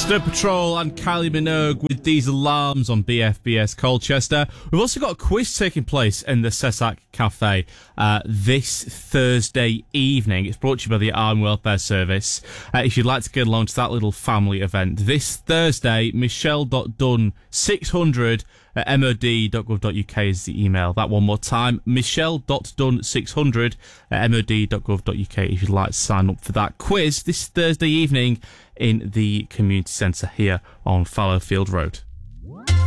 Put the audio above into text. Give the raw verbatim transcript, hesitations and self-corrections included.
Snow Patrol and Kylie Minogue with Diesel Alarms on B F B S Colchester. We've also got a quiz taking place in the Cessac Cafe uh, this Thursday evening. It's brought to you by the Army Welfare Service. Uh, if you'd like to get along to that little family event, this Thursday, michelle dot dunn six hundred at m o d dot gov dot u k is the email. That one more time, michelle dot dunn six hundred at m o d dot gov dot u k if you'd like to sign up for that quiz this Thursday evening in the community centre here on Fallowfield Road.